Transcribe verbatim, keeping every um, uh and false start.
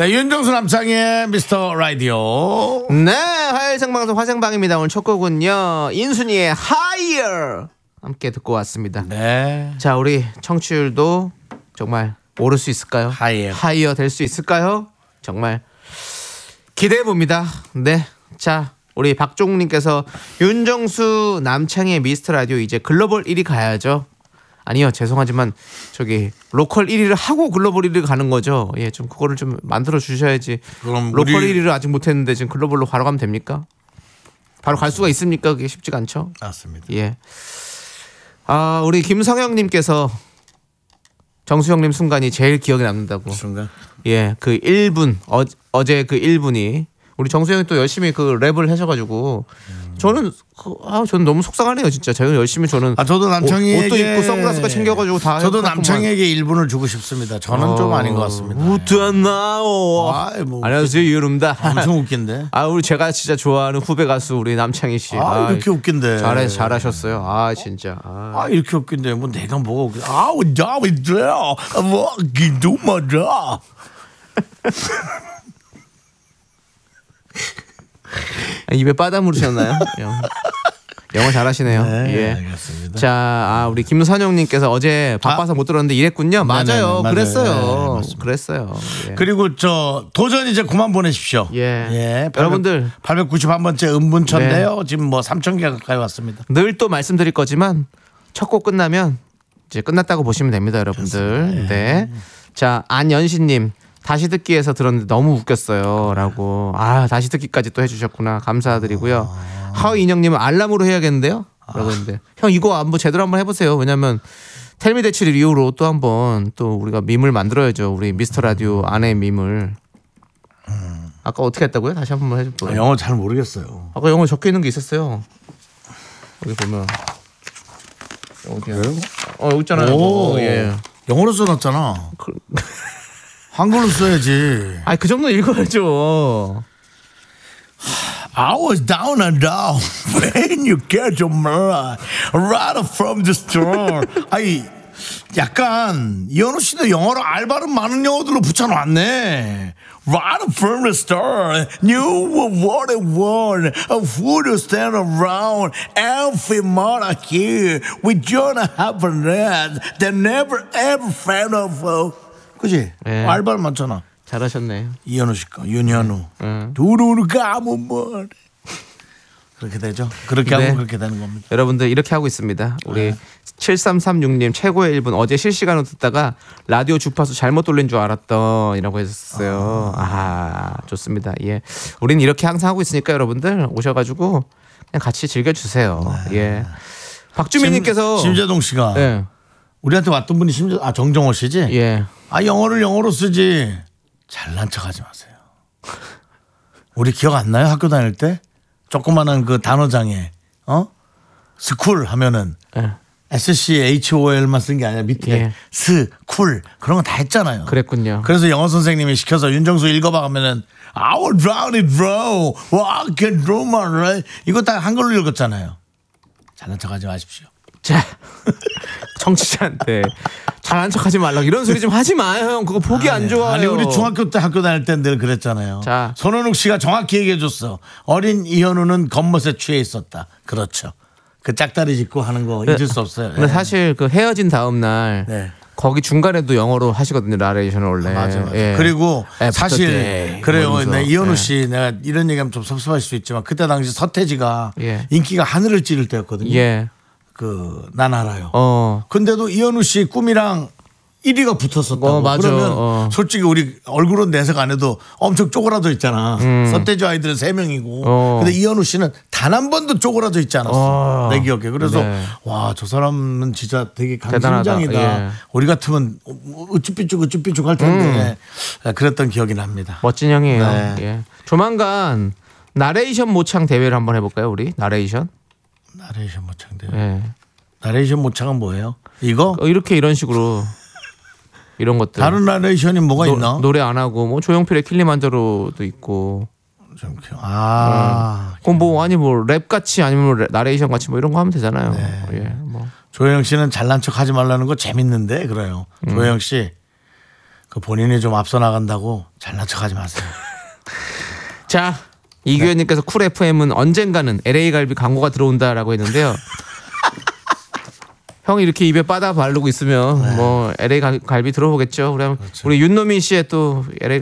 네, 윤정수 남창의 미스터 라디오. 네, 화요일 생방송 화생방입니다. 오늘 첫 곡은요, 인순이의 Higher 함께 듣고 왔습니다. 네. 자, 우리 청취율도 정말 오를 수 있을까요? Higher. Higher 될 수 있을까요? 정말 기대해 봅니다. 네, 자, 우리 박종욱님께서 윤정수 남창의 미스터 라디오 이제 글로벌 일 위 가야죠. 아니요, 죄송하지만 저기 로컬 일 위를 하고 글로벌 일 위를 가는 거죠. 예, 좀 그거를 좀 만들어 주셔야지. 그럼 로컬 우리... 일 위를 아직 못했는데 지금 글로벌로 바로 가면 됩니까? 바로 갈 수가 있습니까? 그게 쉽지가 않죠. 맞습니다. 예. 아, 우리 김성영님께서 정수영님 순간이 제일 기억에 남는다고. 순간? 예, 그 일 분 어, 어제 그 일 분이 우리 정수영이 또 열심히 그 랩을 하셔가지고 음. 저는 아 저는 너무 속상하네요 진짜. 제가 열심히 저는 아 저도 남창희에게 옷도 입고 선글라스까지 챙겨가지고 다 저도 남창희에게 일 분을 주고 싶습니다. 저는 어, 좀 아닌 것 같습니다. 웃잖아요. 뭐 안녕하세요 유름다. 엄청 웃긴데. 아 우리 제가 진짜 좋아하는 후배 가수 우리 남창희 씨. 아, 아 이렇게 웃긴데. 잘해 잘하셨어요. 아 진짜. 아, 아 이렇게 웃긴데 뭐 내가 뭐가 웃겨. 아우 나위돼요. 뭐 기도마다. 입에 바다 물으셨나요? 영어 잘하시네요. 네, 예. 알겠습니다. 자, 아, 우리 김선영님께서 어제 바빠서 아, 못 들었는데 이랬군요. 맞아요. 네네네, 그랬어요. 네, 그랬어요. 예. 그리고 저 도전 이제 그만 보내십시오. 예. 예. 여러분들 팔백구십일 번째 음분천인데요. 네. 지금 뭐 삼천 개 가까이 왔습니다. 늘 또 말씀드릴 거지만 첫 곡 끝나면 이제 끝났다고 보시면 됩니다, 여러분들. 네. 네. 자, 안연신님. 다시 듣기에서 들었는데 너무 웃겼어요 라고. 아 다시 듣기까지 또 해주셨구나. 감사드리고요. 아. 하우인영님은 알람으로 해야겠는데요 라고 했는데 형 이거 한번 제대로 한번 해보세요. 왜냐면 텔미 대칠 이후로 또 한번 또 우리가 밈을 만들어야죠. 우리 미스터 라디오 안에 밈을. 아까 어떻게 했다고요? 다시 한번 해줘요. 아, 영어 잘 모르겠어요. 아까 영어 적혀 있는 게 있었어요. 여기 보면 어디야? 어 여기 있잖아요. 오, 예. 영어로 써놨잖아. 그... 한글로 써야지. 아니 그 정도 읽어야죠. I was down and down when you get your money right from the store. 아니 약간 이현우 씨도 영어로 알바름 많은 영어들로 붙여놨네. Right from the store, you were what I want. A food to stand around. Every month here, we don't have a net that never ever found of. 그지? 네. 알바를 많잖아. 잘하셨네. 이현우 씨가 윤현우. 두루루 가면 뭐 그렇게 되죠. 그렇게 네. 하면 그렇게 되는 겁니다. 여러분들 이렇게 하고 있습니다. 우리 네. 칠삼삼육님 최고의 일 분 어제 실시간으로 듣다가 라디오 주파수 잘못 돌린 줄 알았던이라고 했었어요. 아, 아 좋습니다. 예, 우리는 이렇게 항상 하고 있으니까 여러분들 오셔가지고 그냥 같이 즐겨주세요. 네. 예. 박주민님께서 심재동 씨가 네. 우리한테 왔던 분이 심재 아 정정호 씨지? 예. 아 영어를 영어로 쓰지 잘난 척하지 마세요. 우리 기억 안 나요? 학교 다닐 때 조그마한 그 단어장에 어 스쿨 하면은 예. 에스 씨 에이치 오 엘만 쓴 게 아니라 밑에 예. 스쿨 그런 거 다 했잖아요. 그랬군요. 그래서 영어 선생님이 시켜서 윤정수 읽어봐 하면은 I will drown it bro. I can do my right. 이거 다 한글로 읽었잖아요. 잘난 척하지 마십시오. 자, 청취자한테 잘난 척하지 말라고 이런 소리 좀 하지 마요, 형. 그거 보기 안 좋아요. 아니 우리 중학교 때 학교 다닐 때 늘 그랬잖아요. 자, 손원욱 씨가 정확히 얘기해줬어. 어린 이현우는 겉멋에 취해 있었다. 그렇죠. 그 짝다리 짚고 하는 거 잊을 네. 수 없어요. 근데 네. 사실 그 헤어진 다음 날 네. 거기 중간에도 영어로 하시거든요. 나레이션을 원래. 아, 맞아, 맞아. 예. 그리고 사실 때, 그래요. 네, 이현우 씨 예. 내가 이런 얘기하면 좀 섭섭할 수 있지만 그때 당시 서태지가 예. 인기가 하늘을 찌를 때였거든요. 예. 그 난 알아요. 어. 근데도 이현우 씨 꿈이랑 일 위가 붙었었다고. 어, 맞아. 그러면 어. 솔직히 우리 얼굴은 내색 안 해도 엄청 쪼그라져 있잖아. 음. 서태지 아이들은 세 명이고. 어. 근데 이현우 씨는 단 한 번도 쪼그라져 있지 않았어. 어. 내 기억에. 그래서 네. 와, 저 사람은 진짜 되게 강심장이다. 예. 우리 같으면 으쭈삐쭉 으쭈삐쭉 할 텐데. 음. 그랬던 기억이 납니다. 멋진 형이에요. 네. 예. 조만간 나레이션 모창 대회를 한번 해볼까요, 우리? 나레이션? 나레이션 모창 대회. 네. 나레이션 모창은 뭐예요? 이거? 어, 이렇게 이런 식으로 이런 것들. 다른 나레이션이 뭐가 노, 있나? 노래 안 하고 뭐 조용필의 킬리만자로도 있고. 좀 아. 그럼 뭐 아니 뭐 랩 같이 아니면 뭐 나레이션 같이 뭐 이런 거 하면 되잖아요. 네. 예. 뭐. 조영 씨는 잘난 척 하지 말라는 거 재밌는데 그래요. 음. 조영 씨. 그 본인이 좀 앞서 나간다고 잘 잘난 척하지 마세요. 자, 이규현님께서 쿨 에프엠은 언젠가는 엘에이 갈비 광고가 들어온다라고 했는데요. 형이 이렇게 입에 빠다 바르고 있으면 뭐 엘에이 갈비 들어오겠죠. 우리 우리 윤노민 씨의 또 엘에이